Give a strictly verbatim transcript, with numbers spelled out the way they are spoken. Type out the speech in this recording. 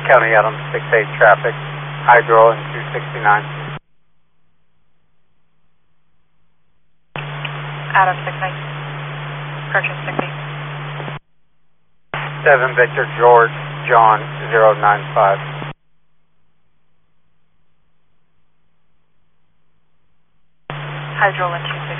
County Adams six eight traffic, Hydro and two sixty-nine. Adams six eight, purchase six eight. seven Victor George, John zero nine five. Hydro and two sixty-nine.